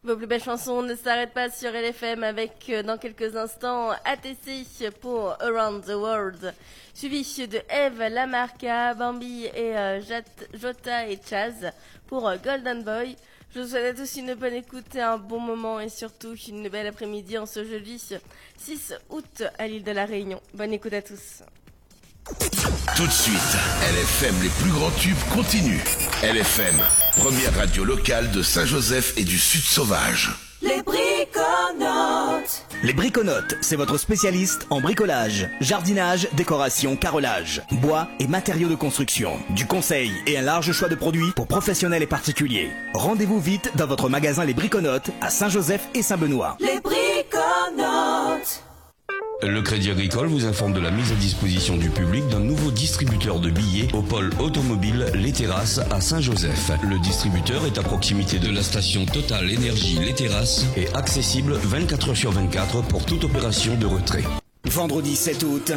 Vos plus belles chansons ne s'arrêtent pas sur LFM avec dans quelques instants ATC pour Around the World, suivi de Eve Lamarca, Bambi et Jota et Chaz pour Golden Boy. Je vous souhaite à tous une bonne écoute et un bon moment et surtout une belle après-midi en ce jeudi 6 août à l'île de la Réunion. Bonne écoute à tous. Tout de suite, LFM, les plus grands tubes continuent. LFM, première radio locale de Saint-Joseph et du Sud Sauvage. Les Briconautes. Les Briconautes, c'est votre spécialiste en bricolage, jardinage, décoration, carrelage, bois et matériaux de construction. Du conseil et un large choix de produits pour professionnels et particuliers. Rendez-vous vite dans votre magasin Les Briconautes à Saint-Joseph et Saint-Benoît. Les Briconautes. Le Crédit Agricole vous informe de la mise à disposition du public d'un nouveau distributeur de billets au pôle automobile Les Terrasses à Saint-Joseph. Le distributeur est à proximité de la station Total Énergie Les Terrasses et accessible 24h sur 24 pour toute opération de retrait. Vendredi 7 août,